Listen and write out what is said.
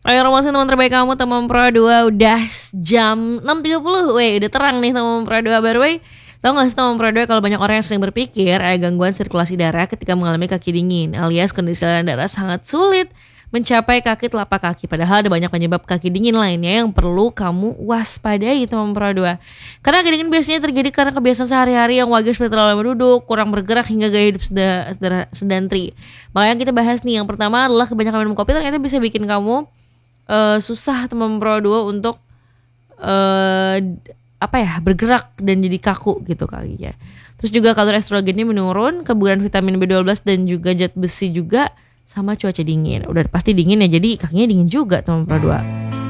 Ayo romasin teman terbaik kamu, teman Pro 2. Udah jam 6.30. Udah terang nih teman Pro 2. By the way, tau gak sih teman Pro 2, kalau banyak orang yang sering berpikir ada gangguan sirkulasi darah ketika mengalami kaki dingin, alias kondisi aliran darah sangat sulit mencapai kaki telapak kaki. Padahal ada banyak penyebab kaki dingin lainnya yang perlu kamu waspadai teman Pro 2. Karena kaki dingin biasanya terjadi karena kebiasaan sehari-hari yang wajar seperti terlalu duduk, kurang bergerak, hingga gaya hidup sedentari. Makanya kita bahas nih, yang pertama adalah kebanyakan minum kopi ternyata bisa bikin kamu susah teman Pro 2 untuk bergerak dan jadi kaku gitu kakinya. Terus juga kadar estrogennya menurun, kekurangan vitamin B12 dan juga zat besi juga, sama cuaca dingin. Udah pasti dingin ya, jadi kakinya dingin juga teman Pro 2.